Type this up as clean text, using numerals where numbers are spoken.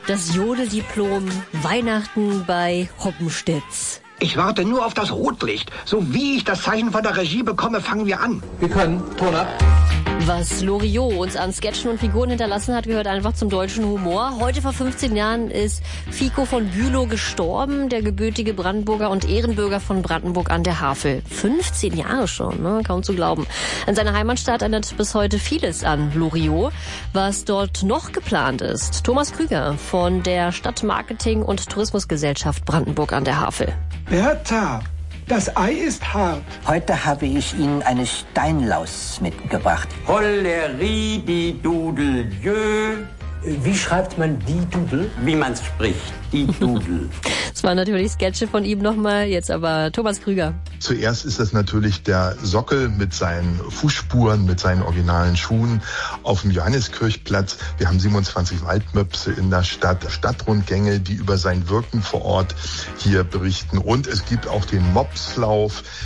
Das Jodeldiplom Weihnachten bei Hoppenstedt. Ich warte nur auf das Rotlicht. So wie ich das Zeichen von der Regie bekomme, fangen wir an. Wir können. Ton ab. Was Loriot uns an Sketchen und Figuren hinterlassen hat, gehört einfach zum deutschen Humor. Heute vor 15 Jahren ist Vico von Bülow gestorben, der gebürtige Brandenburger und Ehrenbürger von Brandenburg an der Havel. 15 Jahre schon, ne? Kaum zu glauben. An seiner Heimatstadt erinnert bis heute vieles an Loriot. Was dort noch geplant ist, Thomas Krüger von der Stadtmarketing- und Tourismusgesellschaft Brandenburg an der Havel. Bertha, das Ei ist hart. Heute habe ich Ihnen eine Steinlaus mitgebracht. Holleri-di-dudel-jö. Wie schreibt man die Dudel? Wie man's spricht, die Dudel. Das waren natürlich Sketche von ihm nochmal, jetzt aber Thomas Krüger. Zuerst ist das natürlich der Sockel mit seinen Fußspuren, mit seinen originalen Schuhen auf dem Johanniskirchplatz. Wir haben 27 Waldmöpse in der Stadt, Stadtrundgänge, die über sein Wirken vor Ort hier berichten. Und es gibt auch den Mopslauf,